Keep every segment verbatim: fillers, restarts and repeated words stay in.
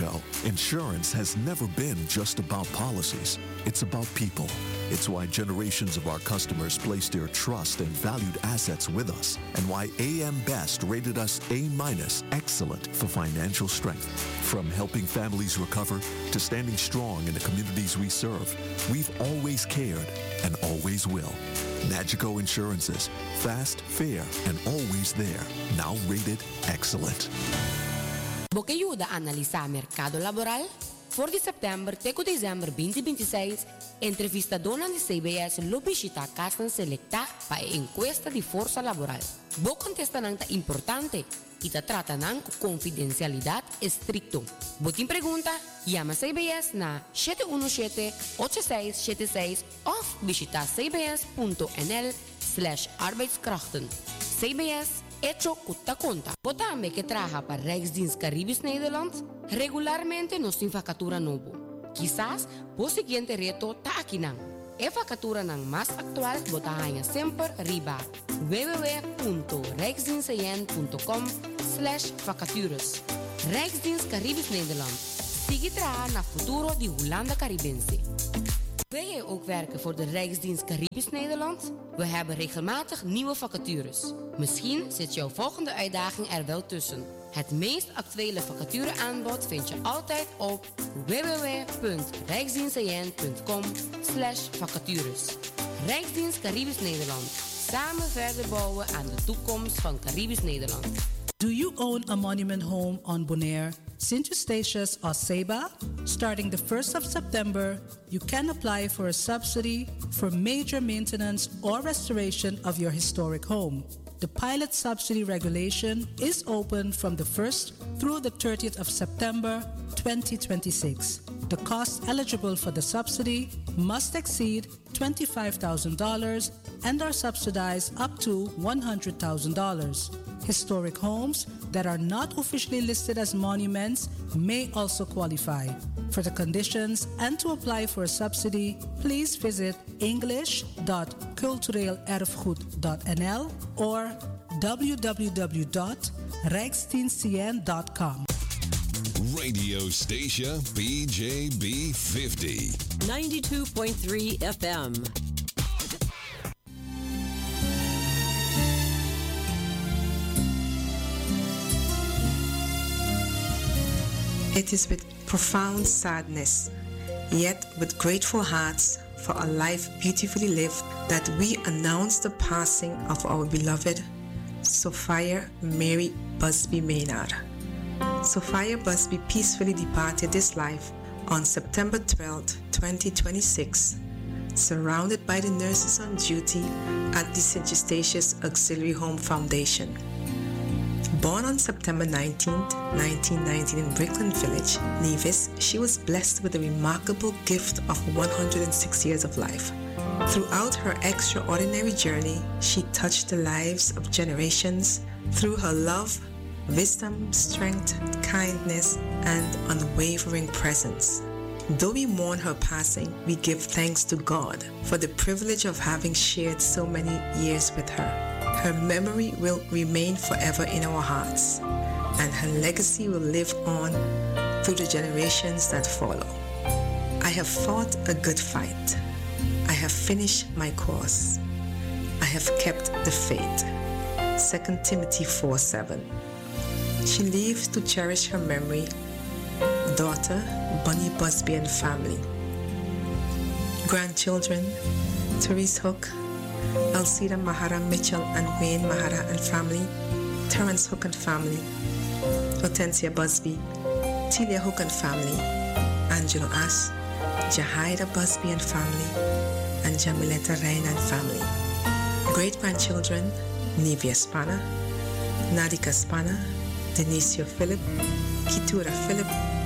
Nagico, insurance has never been just about policies. It's about people. It's why generations of our customers place their trust and valued assets with us, and why A M Best rated us A-minus excellent for financial strength. From helping families recover to standing strong in the communities we serve, we've always cared and always will. Nagico Insurances, fast, fair, and always there. Now rated excellent. ¿Vos ayuda a analizar mercado laboral? For de september teco dezembro vinte vinte e seis, entrevistadora de C B S lo visita casa selecta para encuesta de força laboral. Vos contesta nang ta importante e ta trata nang confidencialidad estricto. Vos tem pergunta? Llama C B S na sete um sete, oito seis sete seis of visita cbs.nl slash arbeidskrachten. C B S hecho kutta conta. Potame que trabaja para Rijksdienst Caribisch Nederland, regularmente nos tiene vacatura novo. Quizás, por siguiente reto ta aquí nang. E vacatura nang más actual botahaña siempre riba www.rijksdienstcn.com slash vacatures. Rijksdienst Caribisch Nederland. Sigue traha na futuro di Hollanda Caribense. Wil je ook werken voor de Rijksdienst Caribisch Nederland? We hebben regelmatig nieuwe vacatures. Misschien zit jouw volgende uitdaging er wel tussen. Het meest actuele vacatureaanbod vind je altijd op www.rijksdienstcn.com slash vacatures. Rijksdienst Caribisch Nederland. Samen verder bouwen aan de toekomst van Caribisch Nederland. Do you own a monument home on Bonaire, Sint Eustatius, or Saba? Starting the first of September, you can apply for a subsidy for major maintenance or restoration of your historic home. The pilot subsidy regulation is open from the first through the thirtieth of September twenty twenty-six. The cost eligible for the subsidy must exceed twenty-five thousand dollars and are subsidized up to one hundred thousand dollars. Historic homes that are not officially listed as monuments may also qualify. For the conditions and to apply for a subsidy, please visit english dot cultureelerfgoed dot n l or w w w dot rijksdienstcn dot com. Radio station B J B fifty. ninety-two point three F M. It is with profound sadness, yet with grateful hearts for a life beautifully lived, that we announce the passing of our beloved Sophia Mary Busby Maynard. Sophia Busby peacefully departed this life on September twelfth, twenty twenty-six, surrounded by the nurses on duty at the Saint Eustatius Auxiliary Home Foundation. Born on September nineteenth, nineteen nineteen in Brickland Village, Nevis, she was blessed with the remarkable gift of one hundred six years of life. Throughout her extraordinary journey, she touched the lives of generations through her love, wisdom, strength, kindness, and unwavering presence. Though we mourn her passing, we give thanks to God for the privilege of having shared so many years with her. Her memory will remain forever in our hearts, and her legacy will live on through the generations that follow. I have fought a good fight. I have finished my course. I have kept the faith. Second Timothy four seven. She lives to cherish her memory. Daughter, Bunny Busby and family. Grandchildren, Therese Hook, Alcida Mahara Mitchell and Wayne Mahara and family, Terence Hook and family, Hortensia Busby, Telia Hook and family, Angelo Ash, Jahaira Busby and family, and Jamiletta Reina and family. Great-grandchildren, Nivia Spana, Nadika Spana, Denisio Philip, Kitura Philip,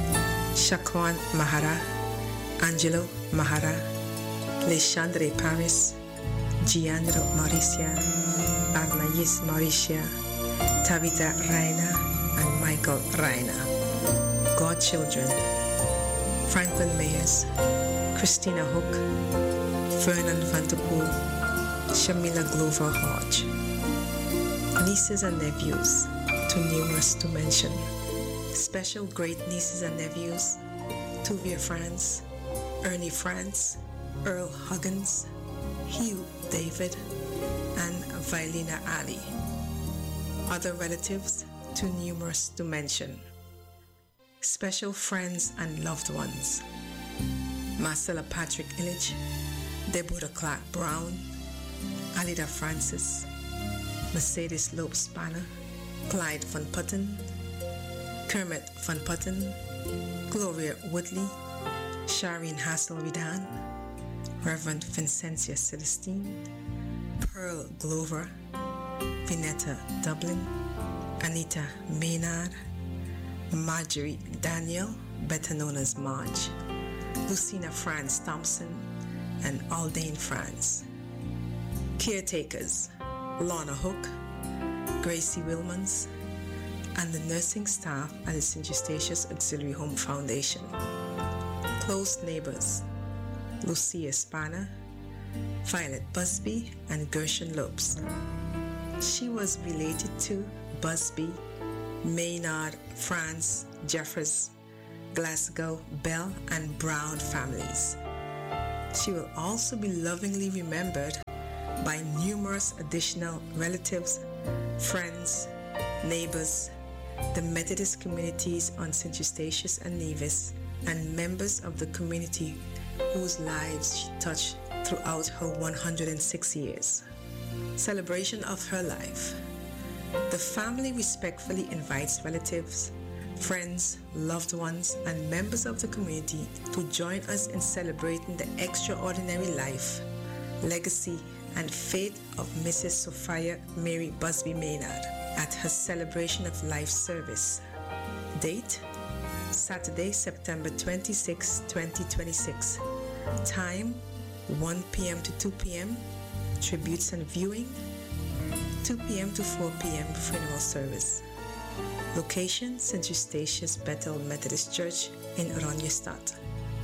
Shaquan Mahara, Angelo Mahara, Leshandre Paris, Giandro Mauricia, Arnayis Mauricia, Tabitha Reina, and Michael Reina. Godchildren, Franklin Mayers, Christina Hook, Vernon Van der Poel, Shamila Glover Hodge. Nieces and nephews, too numerous to mention. Special great nieces and nephews, Tuvia France, Ernie France, Earl Huggins, Hugh David, and Vilena Ali. Other relatives, too numerous to mention. Special friends and loved ones, Marcella Patrick Illich, Deborah Clark Brown, Alida Francis, Mercedes Lope Spanner, Clyde Van Putten, Kermit Van Putten, Gloria Woodley, Shireen Hassel-Ridan, Reverend Vincentia Celestine, Pearl Glover, Vinetta Dublin, Anita Maynard, Marjorie Daniel, better known as Marge, Lucina France Thompson, and Aldane France. Caretakers, Lorna Hook, Gracie Wilmans, and the nursing staff at the Saint Eustatius Auxiliary Home Foundation. Close neighbors, Lucia Spanner, Violet Busby, and Gershon Lopes. She was related to Busby, Maynard, France, Jeffers, Glasgow, Bell, and Brown families. She will also be lovingly remembered by numerous additional relatives, friends, neighbors, the Methodist communities on Saint Eustatius and Nevis, and members of the community whose lives she touched throughout her one hundred six years. Celebration of her life. The family respectfully invites relatives, friends, loved ones, and members of the community to join us in celebrating the extraordinary life, legacy, and fate of Missus Sophia Mary Busby Maynard at her Celebration of Life service. Date: Saturday, September twenty-sixth, twenty twenty-six. Time: one p.m. to two p.m. Tributes and viewing. two p.m. to four p.m. funeral service. Location: Saint Eustatius Bethel Methodist Church in Oranjestad.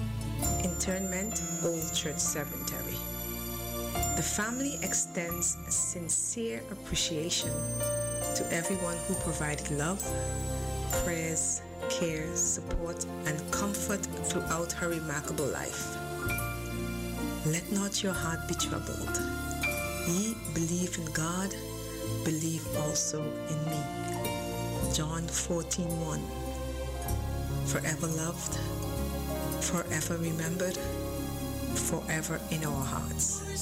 Interment: Old Church Cemetery. The family extends sincere appreciation to everyone who provided love, prayers, care, support, and comfort throughout her remarkable life. Let not your heart be troubled. Ye believe in God, believe also in me. John fourteen one. Forever loved, forever remembered, forever in our hearts.